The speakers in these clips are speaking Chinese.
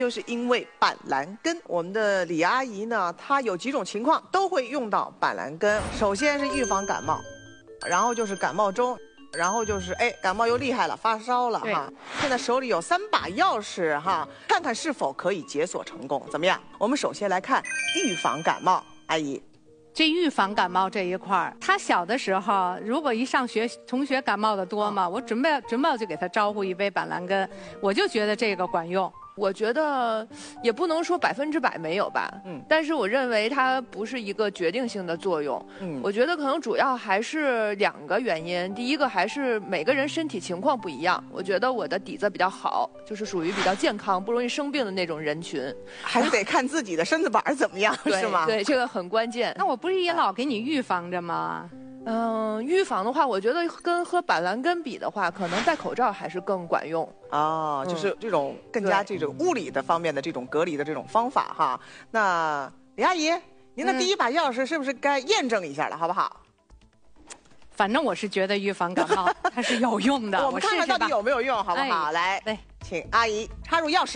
就是因为板蓝根。我们的李阿姨呢，她有几种情况都会用到板蓝根。首先是预防感冒，然后就是感冒中，然后就是感冒又厉害了，发烧了哈。现在手里有3把钥匙哈，看看是否可以解锁成功，怎么样？我们首先来看预防感冒，阿姨。 这预防感冒这一块儿，他小的时候如果一上学，同学感冒的多嘛，我准备就给他招呼一杯板蓝根，我就觉得这个管用。 我觉得也不能说100%没有吧，但是我认为它不是一个决定性的作用。我觉得可能主要还是2个原因，第一个还是每个人身体情况不一样。我觉得我的底子比较好，就是属于比较健康、不容易生病的那种人群， 还是得看自己的身子板怎么样，是吗？ 对，这个很关键。 那我不是也老给你预防着吗？ 预防的话，我觉得跟喝板蓝根比的话，可能戴口罩还是更管用。 哦，就是这种更加这种物理的方面的这种隔离的这种方法哈。那李阿姨，您的第一把钥匙是不是该验证一下了，好不好？ 反正我是觉得预防感冒它是有用的， 我们看看到底有没有用，好不好？来，请阿姨插入钥匙。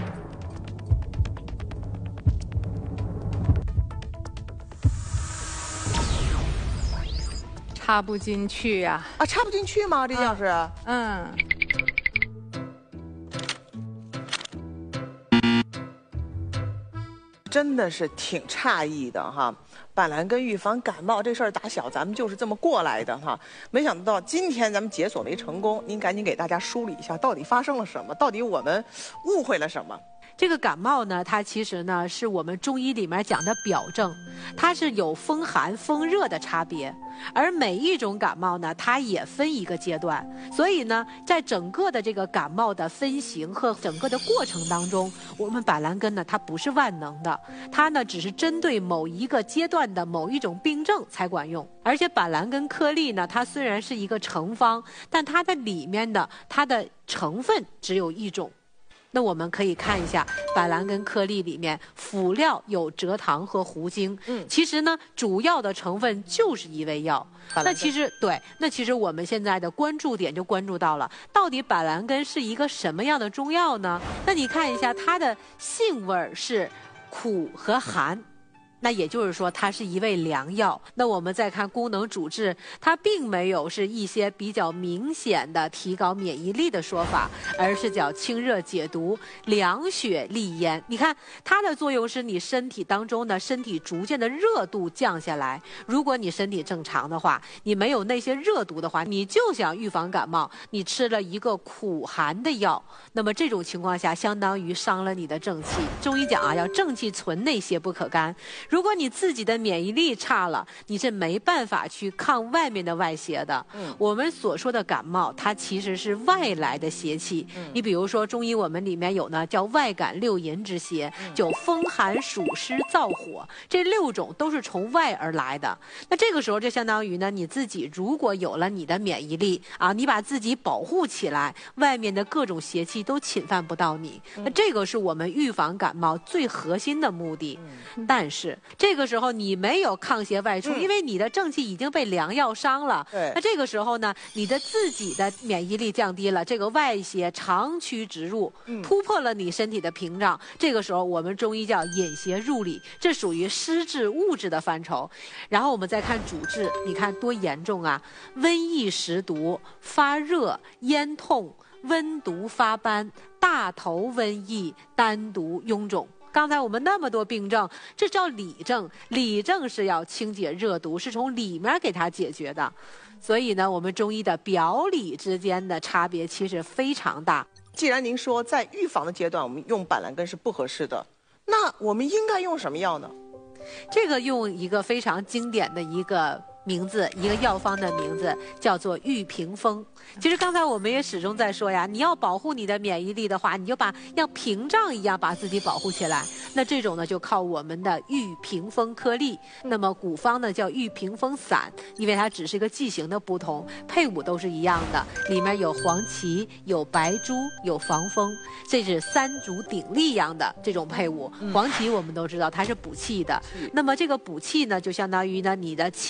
插不进去呀！ 插不进去吗？这钥匙？真的是挺诧异的哈。板蓝根预防感冒这事儿，打小咱们就是这么过来的哈。没想到今天咱们解锁没成功，您赶紧给大家梳理一下，到底发生了什么？到底我们误会了什么？ 这个感冒呢，它其实呢是我们中医里面讲的表症，它是有风寒、风热的差别，而每一种感冒呢，它也分一个阶段。所以呢，在整个的这个感冒的分型和整个的过程当中，我们板蓝根呢，它不是万能的，它呢只是针对某一个阶段的某一种病症才管用。而且板蓝根颗粒呢，它虽然是一个成方，但它的里面的它的成分只有一种。那我们可以看一下板蓝根颗粒里面辅料有蔗糖和胡精，其实呢主要的成分就是一味药。那其实我们现在的关注点就关注到了，到底板蓝根是一个什么样的中药呢？那你看一下它的性味是苦和寒。那也就是说，它是一味良药。那我们再看功能主治，它并没有是一些比较明显的提高免疫力的说法，而是叫清热解毒、凉血利咽。你看它的作用是你身体当中的身体逐渐的热度降下来。如果你身体正常的话，你没有那些热毒的话，你就想预防感冒，你吃了一个苦寒的药，那么这种情况下相当于伤了你的正气。中医讲啊，要正气存内，邪不可干。如果你自己的免疫力差了，你是没办法去抗外面的外邪的。我们所说的感冒，它其实是外来的邪气。你比如说中医我们里面有呢叫外感六淫之邪，就风寒暑湿燥火，这6种都是从外而来的。那这个时候就相当于呢，你自己如果有了你的免疫力啊，你把自己保护起来，外面的各种邪气都侵犯不到你。那这个是我们预防感冒最核心的目的。但是这个时候你没有抗邪外出，因为你的正气已经被良药伤了。那这个时候呢，你的自己的免疫力降低了，这个外邪长驱直入，突破了你身体的屏障。这个时候我们中医叫引邪入里，这属于湿滞物质的范畴。然后我们再看主治，你看多严重啊！瘟疫食毒、发热、咽痛、温毒发斑、大头瘟疫、单独臃肿。刚才我们那么多病症，这叫里症。里症是要清解热毒，是从里面给它解决的。所以呢，我们中医的表里之间的差别其实非常大。 既然您说在预防的阶段我们用板蓝根是不合适的，那我们应该用什么药呢？ 这个用一个非常经典的一个名字，一个药方的名字叫做玉屏风。其实刚才我们也始终在说呀，你要保护你的免疫力的话，你就把像屏障一样把自己保护起来。那这种呢，就靠我们的玉屏风颗粒。那么古方呢叫玉屏风散，因为它只是一个剂型的不同，配伍都是一样的，里面有黄芪、有白术、有防风，这是3足鼎立一样的这种配伍。黄芪我们都知道它是补气的，那么这个补气呢，就相当于呢你的气的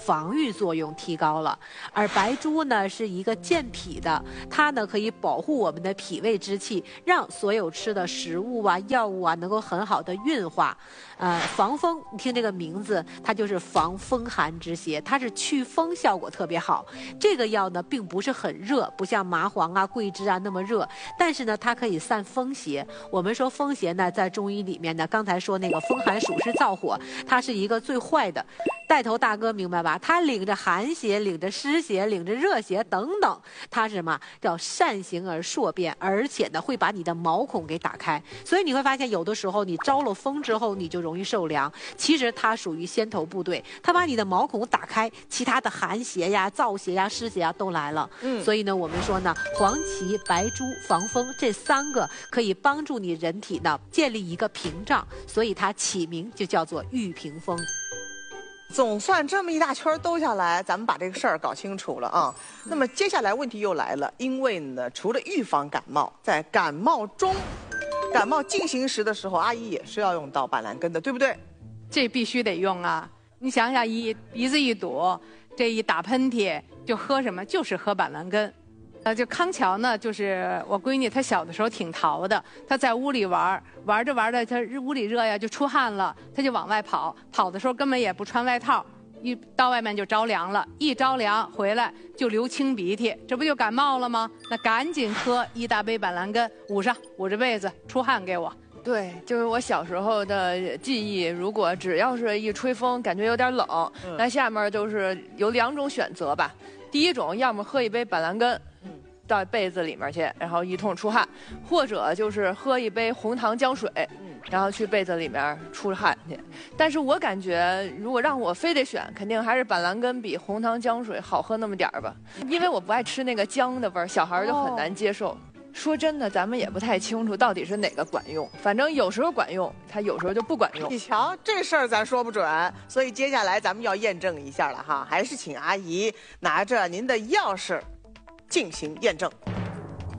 防御作用提高了。而白术呢是一个健脾的，它呢可以保护我们的脾胃之气，让所有吃的食物啊、药物啊能够很好的运化。防风，你听这个名字，它就是防风寒之邪，它是祛风效果特别好。这个药呢并不是很热，不像麻黄啊、桂枝啊那么热，但是呢它可以散风邪。我们说风邪呢，在中医里面呢，刚才说那个风寒暑湿燥火，它是一个最坏的。带头大哥明白吧？他领着寒邪，领着湿邪，领着热邪等等，他是什么？叫善行而数变，而且呢会把你的毛孔给打开。所以你会发现，有的时候你招了风之后，你就容易受凉。其实它属于先头部队，它把你的毛孔打开，其他的寒邪呀、燥邪呀、湿邪呀都来了。所以呢，我们说呢，黄芪、白术、防风这3个可以帮助你人体呢建立一个屏障，所以它起名就叫做玉屏风。 总算这么一大圈兜下来，咱们把这个事儿搞清楚了啊。那么接下来问题又来了，因为呢，除了预防感冒，在感冒中、感冒进行时的时候，阿姨也是要用到板蓝根的，对不对？ 这必须得用啊！你想想，鼻子一堵，这一打喷嚏就喝什么？就是喝板蓝根。就康桥呢，就是我闺女，她小的时候挺淘的，她在屋里玩着玩着，她屋里热呀，就出汗了，她就往外跑，跑的时候根本也不穿外套，一到外面就着凉了，一着凉回来就流清鼻涕，这不就感冒了吗？那赶紧喝1大杯板蓝根，捂着被子，出汗给我。 对，就是我小时候的记忆。如果只要是一吹风，感觉有点冷，那下面就是有2种选择吧。第一种，要么喝一杯板蓝根，到被子里面去，然后一通出汗；或者就是喝一杯红糖姜水，然后去被子里面出汗去。但是我感觉，如果让我非得选，肯定还是板蓝根比红糖姜水好喝那么点儿吧，因为我不爱吃那个姜的味儿，小孩就很难接受。说真的，咱们也不太清楚到底是哪个管用，反正有时候管用，它有时候就不管用。 你瞧，这事儿咱说不准，所以接下来咱们要验证一下了哈，还是请阿姨拿着您的钥匙进行验证。